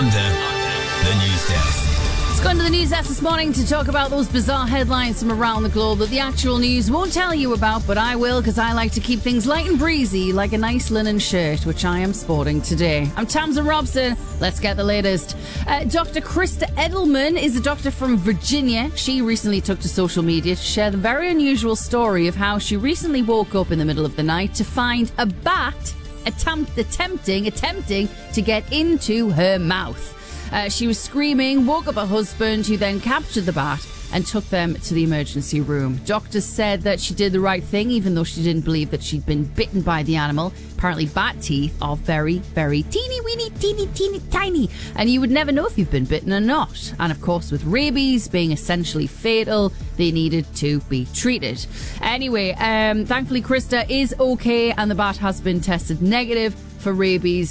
Under the News Desk. Let's go into the news desk this morning to talk about those bizarre headlines from around the globe that the actual news won't tell you about, but I will, because I like to keep things light and breezy, like a nice linen shirt, which I am sporting today. I'm Tamsin Robson. Let's get the latest. Dr. Krista Edelman is a doctor from Virginia. She recently took to social media to share the very unusual story of how she recently woke up in the middle of the night to find a bat attempting to get into her mouth. She was screaming, woke up her husband, who then captured the bat and took them to the emergency room. Doctors said that she did the right thing, even though she didn't believe that she'd been bitten by the animal. Apparently, bat teeth are very, very teeny, tiny. And you would never know if you've been bitten or not. And of course, with rabies being essentially fatal, they needed to be treated. Anyway, thankfully, Krista is okay, and the bat has been tested negative for rabies.